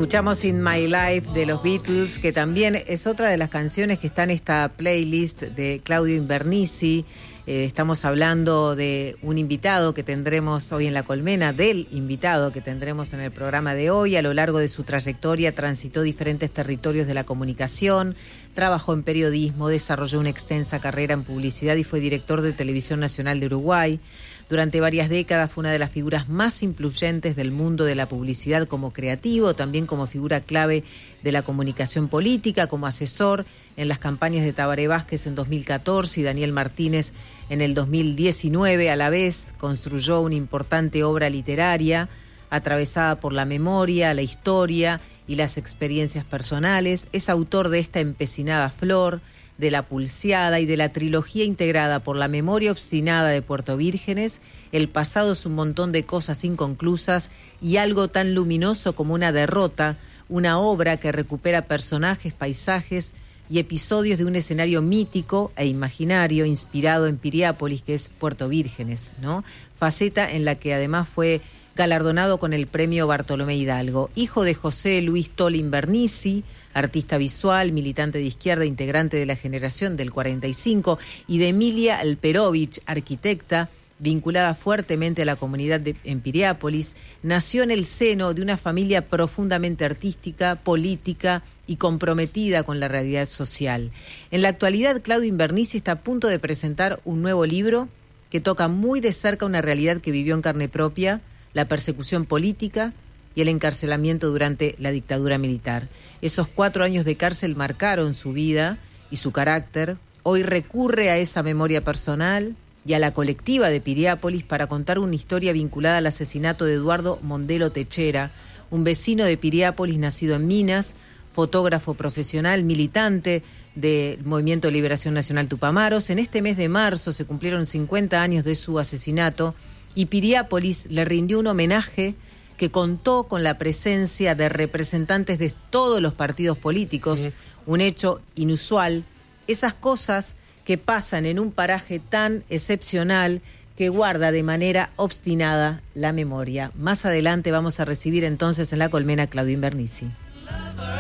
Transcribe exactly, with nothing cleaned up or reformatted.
Escuchamos In My Life de los Beatles, que también es otra de las canciones que está en esta playlist de Claudio Invernizzi. Eh, estamos hablando de un invitado que tendremos hoy en La Colmena, del invitado que tendremos en el programa de hoy. A lo largo de su trayectoria transitó diferentes territorios de la comunicación, trabajó en periodismo, desarrolló una extensa carrera en publicidad y fue director de Televisión Nacional de Uruguay. Durante varias décadas fue una de las figuras más influyentes del mundo de la publicidad como creativo, también como figura clave de la comunicación política, como asesor en las campañas de Tabaré Vázquez en dos mil catorce y Daniel Martínez en el dos mil diecinueve. A la vez construyó una importante obra literaria atravesada por la memoria, la historia y las experiencias personales. Es autor de esta empecinada flor, de La Pulseada y de la trilogía integrada por La memoria obstinada de Puerto Vírgenes, El pasado es un montón de cosas inconclusas y Algo tan luminoso como una derrota, una obra que recupera personajes, paisajes y episodios de un escenario mítico e imaginario inspirado en Piriápolis, que es Puerto Vírgenes, ¿no? Faceta en la que además fue galardonado con el premio Bartolomé Hidalgo. Hijo de José Luis Tol Invernizzi, artista visual, militante de izquierda, integrante de la generación del cuarenta y cinco, y de Emilia Alperovich, arquitecta, vinculada fuertemente a la comunidad de, en Piriápolis, nació en el seno de una familia profundamente artística, política y comprometida con la realidad social. En la actualidad, Claudio Invernizzi está a punto de presentar un nuevo libro que toca muy de cerca una realidad que vivió en carne propia, la persecución política y el encarcelamiento durante la dictadura militar. Esos cuatro años de cárcel marcaron su vida y su carácter. Hoy recurre a esa memoria personal y a la colectiva de Piriápolis para contar una historia vinculada al asesinato de Eduardo Mondelo Techera, un vecino de Piriápolis nacido en Minas, fotógrafo profesional, militante del Movimiento de Liberación Nacional Tupamaros. En este mes de marzo se cumplieron cincuenta años de su asesinato y Piriápolis le rindió un homenaje que contó con la presencia de representantes de todos los partidos políticos, sí. Un hecho inusual, esas cosas que pasan en un paraje tan excepcional que guarda de manera obstinada la memoria. Más adelante vamos a recibir entonces en La Colmena a Claudio Invernizzi.